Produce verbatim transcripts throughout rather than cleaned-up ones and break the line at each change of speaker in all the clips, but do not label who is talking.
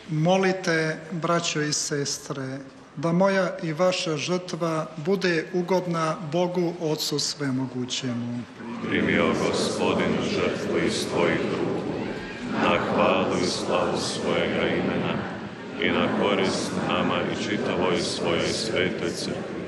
Molite, braćo i sestre, da moja i vaša žrtva bude ugodna Bogu Otcu Svemogućemu.
Primio Gospodin žrtvu iz tvojih ruku, na hvalu i slavu svojega imena i na korist nama i čitavoj svojoj svetoj crkvi.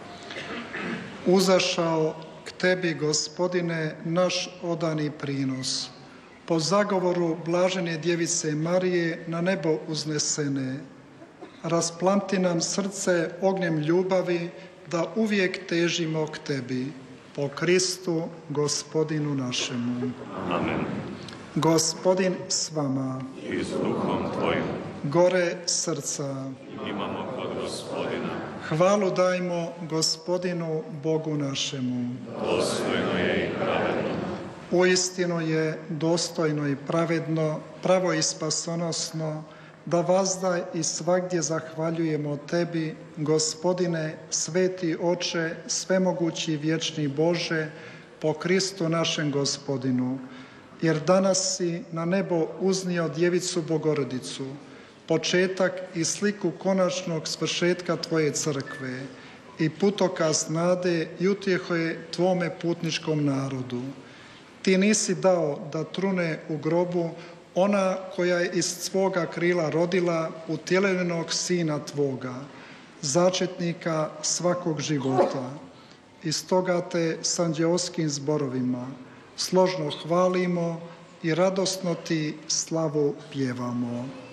Uzašao k tebi, Gospodine, naš odani prinos. Po zagovoru blažene djevice Marije na nebo uznesene, rasplamti nam srce ognjem ljubavi da uvijek težimo k tebi. Po Kristu, Gospodinu našemu.
Amen.
Gospodin s vama.
I s duhom tvojim.
Gore srca.
Imamo kod Gospodina.
Hvalu dajmo Gospodinu Bogu našemu.
Dostojno je i pravedno.
Uistinu je dostojno i pravedno, pravo i spasonosno, da vazda i svagdje zahvaljujemo tebi, Gospodine, sveti Oče, svemogući vječni Bože, po Kristu našem Gospodinu, jer danas si na nebo uznio djevicu Bogorodicu, početak i sliku konačnog svršetka tvoje crkve i putokaz nade i utjehe tvome putničkom narodu. Ti nisi dao da trune u grobu ona koja je iz svoga krila rodila utjelenog Sina tvoga, začetnika svakog života. I stoga te s anđeoskim zborovima složno hvalimo i radosno ti slavu pjevamo.